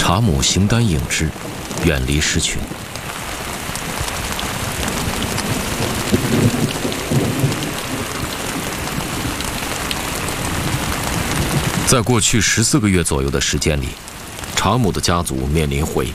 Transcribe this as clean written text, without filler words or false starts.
查母形单影只，远离狮群。在过去14个月左右的时间里，查母的家族面临毁